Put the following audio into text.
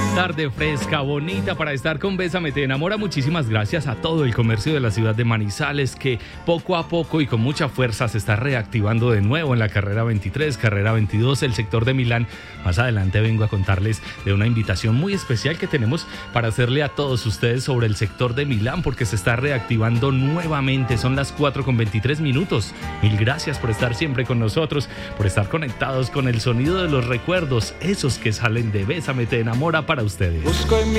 Tarde fresca, bonita para estar con Bésame Te Enamora. Muchísimas gracias a todo el comercio de la ciudad de Manizales que poco a poco y con mucha fuerza se está reactivando de nuevo en la carrera 23, carrera 22, el sector de Milán. Más adelante vengo a contarles de una invitación muy especial que tenemos para hacerle a todos ustedes sobre el sector de Milán porque se está reactivando nuevamente. Son las 4:23. Mil gracias por estar siempre con nosotros, por estar conectados con el sonido de los recuerdos, esos que salen de Bésame Te Enamora para ustedes. Busco en